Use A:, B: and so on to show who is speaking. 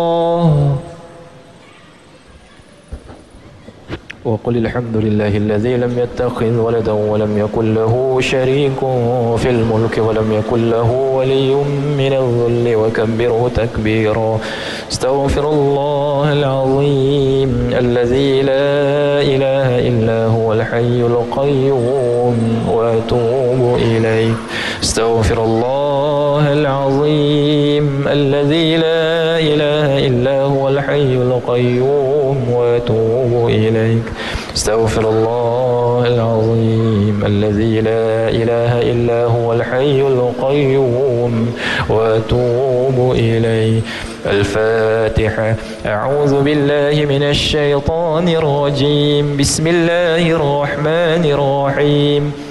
A: وقل الحمد لله الذي لم يتخذ ولدا ولم يكن له شريك في الملك ولم يكن له ولي من الذل وكبره تكبيرا. استغفر الله العظيم الذي لا إله إلا هو الحي القيوم وأتوب إليه. استغفر الله العظيم الذي لا إله إلا هو الحي القيوم وأتوب إليك. استغفر الله العظيم الذي لا إله إلا هو الحي القيوم وأتوب إليه. الفاتحة. أعوذ بالله من الشيطان الرجيم. بسم الله الرحمن الرحيم.